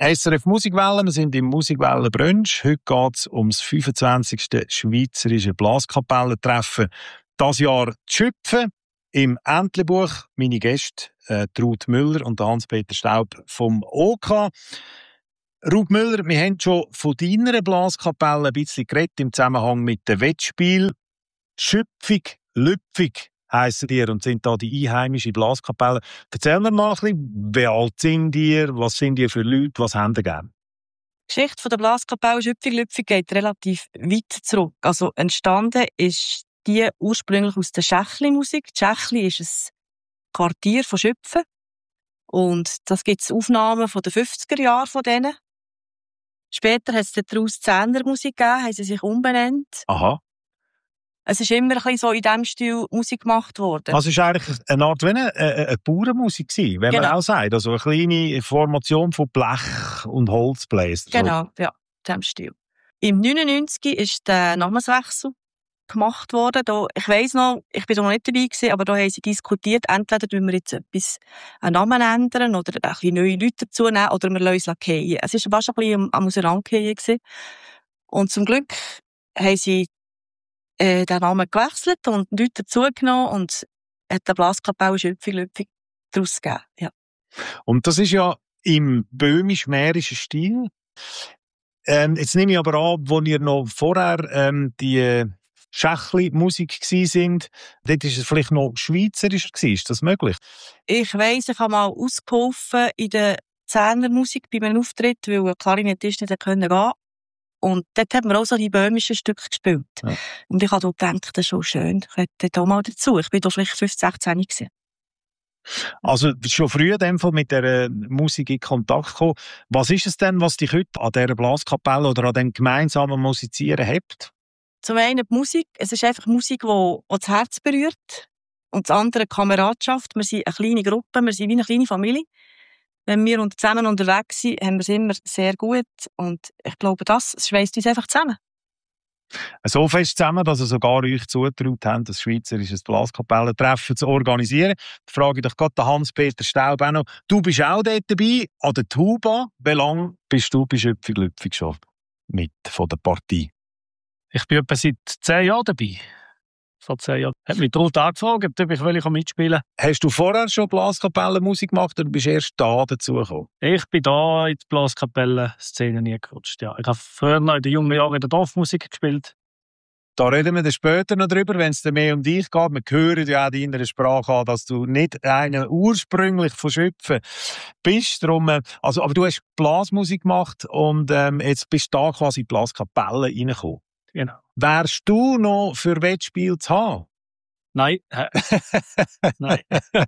SRF Musikwelle, wir sind im Musikwellen-Brunch. Heute geht es ums 25. Schweizerische Blaskapellentreffen. Das Jahr die Schüpfe im Entlebuch. Meine Gäste Ruth Müller und Hans-Peter Staub vom OK. Ruth Müller, wir haben schon von deiner Blaskapelle ein bisschen geredet im Zusammenhang mit dem Wettspiel. Schüpfig, Lüpfig heissen ihr und sind da die einheimische Blaskapelle. Erzähl mir mal ein bisschen, wie alt sind ihr, was sind ihr für Leute, was habt ihr gerne? Die Geschichte der Blaskapelle Schüpfig-Lüpfig geht relativ weit zurück. Also entstanden ist die ursprünglich aus der Tschechli-Musik. Tschechli ist ein Quartier von Schüpfen. Und das gibt es Aufnahmen von den 50er Jahren von denen. Später hat es daraus Zehnermusik gegeben, haben sie sich umbenannt. Aha. Es ist immer ein bisschen so in diesem Stil Musik gemacht worden. Also es war eigentlich eine Art wie eine Bauernmusik gewesen, wenn man auch sagt. Also eine kleine Formation von Blech- und Holzbläsern. Genau, ja, in diesem Stil. Im 1999 ist der Namenswechsel gemacht worden. Da, ich weiss noch, ich bin da noch nicht dabei gewesen, aber da haben sie diskutiert, entweder tun wir jetzt einen Namen ändern oder ein bisschen neue Leute dazu nehmen oder wir lassen uns lackieren. Es war fast ein bisschen am Auseinandergehen gewesen. Und zum Glück haben sie den Namen gewechselt und Leute dazugenommen und hat der Blaskapelle Schüpfig-Lüpfig daraus gegeben. Ja. Und das ist ja im böhmisch-mährischen Stil. Jetzt nehme ich aber an, wo ihr noch vorher die Tschechli-Musik sind, dort ist es vielleicht noch schweizerischer gewesen. Ist das möglich? Ich weiss, ich habe mal ausgeholfen in der Zehnermusik bei einem Auftritt, weil ein Klarinettist nicht gehen konnte. Und dort hat man auch so die böhmischen Stücke gespielt. Ja. Und ich habe gedacht, das ist schon schön. Ich hätte da mal dazu. Ich bin da vielleicht 15, 16 gewesen. Also schon früh in dem Fall mit dieser Musik in Kontakt gekommen. Was ist es denn, was dich heute an dieser Blaskapelle oder an dem gemeinsamen Musizieren hebt? Zum einen die Musik. Es ist einfach Musik, die das Herz berührt. Und das andere Kameradschaft. Wir sind eine kleine Gruppe, wir sind wie eine kleine Familie. Wenn wir zusammen unterwegs sind, haben wir es immer sehr gut. Und ich glaube, das schweißt uns einfach zusammen. So fest zusammen, dass ihr sogar euch zugetraut habt, das schweizerische Blaskapellentreffen zu organisieren. Da frage ich dich gerade den Hans-Peter Staub auch noch. Du bist auch dort dabei, an der Tuba. Wie lange bist du bei Schüpfig-Lüpfig schon mit von der Partie? Ich bin etwa seit 10 Jahren dabei. Vor 10 Jahren. Hat mich Ruth angefragt, ob ich mitspielen will. Hast du vorher schon Blaskapellenmusik gemacht oder bist du erst da dazugekommen? Ich bin da in die Blaskapellen-Szene nie gerutscht. Ja. Ich habe früher noch in den jungen Jahren in der Dorfmusik gespielt. Da reden wir dann später noch drüber, wenn es mehr um dich geht. Wir hören ja auch in deiner Sprache an, dass du nicht einer ursprünglich von Schüpfen bist. Darum, aber du hast Blasmusik gemacht und jetzt bist du da quasi in die Blaskapelle reingekommen. Genau. Wärst du noch für Wettspiel zu haben? Nein. Nein.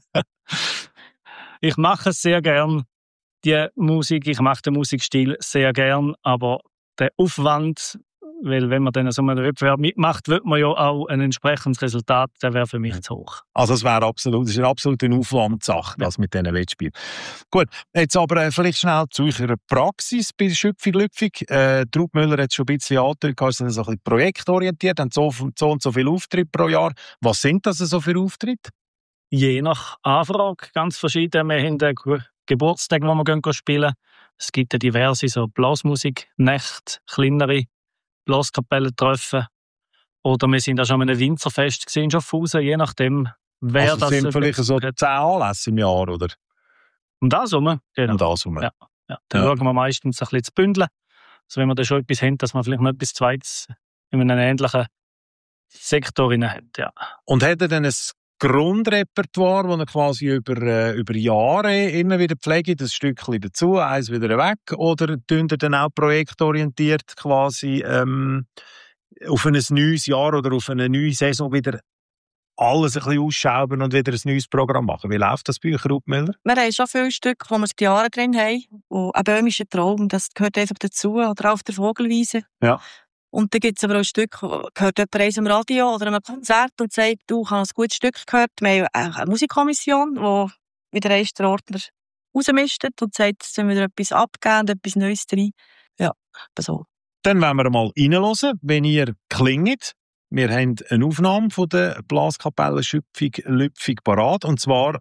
Ich mache es sehr gern, die Musik. Ich mache den Musikstil sehr gern, aber der Aufwand, weil wenn man dann so einen Wettbewerb mitmacht, wird man ja auch ein entsprechendes Resultat, der wäre für mich zu hoch. Also es wäre absolut, das ist eine absolute Aufwandsache, das mit diesen Wettspielen. Gut, jetzt aber vielleicht schnell zu eurer Praxis bei Schüpfig-Lüpfig. Ruth Müller hat schon ein bisschen angedeutet, dass sie so ein bisschen projektorientiert, haben so und so viele Auftritte pro Jahr. Was sind das so für Auftritte? Je nach Anfrage, ganz verschieden. Wir haben den Geburtstag, wo wir spielen. Es gibt ja diverse so Blasmusik-Nächte, kleinere Blaskapellentreffen. Oder wir sind auch schon an einem Winzerfest in Schaffhausen, je nachdem, wer also das sind vielleicht so 10 Anlässe im Jahr, oder? Um das herum, genau. Um das herum. Ja. Dann schauen wir meistens ein bisschen zu bündeln. Also wenn wir da schon etwas haben, dass man vielleicht noch etwas Zweites in einem ähnlichen Sektor hat. Ja. Und hat er dann ein Grundrepertoire, das er quasi über Jahre immer wieder pflegt, ein Stückchen dazu, eins wieder weg, oder tun er dann auch projektorientiert quasi auf ein neues Jahr oder auf eine neue Saison wieder alles ein bisschen ausschauben und wieder ein neues Programm machen? Wie läuft das bei euch, Ruth Müller? Wir haben schon viele Stücke, wo wir die Jahre drin haben. Ein böhmischer Traum, das gehört einfach dazu. Oder auch auf der Vogelwiese. Ja. Und dann gibt es aber auch ein Stück, gehört jemand eins im Radio oder einem Konzert und sagt, du, ich habe ein gutes Stück gehört. Wir haben eine Musikkommission, die wieder einst der Ordner rausmistet und sagt, es soll wieder etwas abgeben und etwas Neues rein. Ja, so. Dann wollen wir mal reinhören, wenn ihr klingt. Wir haben eine Aufnahme von der Blaskapelle Schüpfig-Lüpfig parat. Und zwar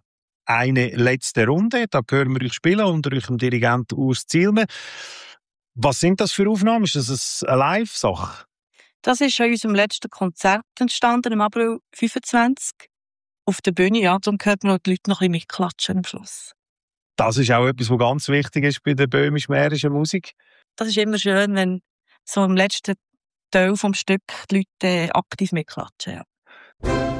«Eine letzte Runde». Da hören wir euch spielen unter eurem Dirigenten Urs Zielme. Was sind das für Aufnahmen? Ist das eine Live-Sache? Das ist an unserem letzten Konzert entstanden, im April 25. Auf der Bühne, ja, darum hört man auch die Leute noch ein bisschen mitklatschen am Schluss. Das ist auch etwas, was ganz wichtig ist bei der böhmisch-mährischen Musik. Das ist immer schön, wenn so im letzten Teil vom Stück die Leute aktiv mitklatschen. Ja.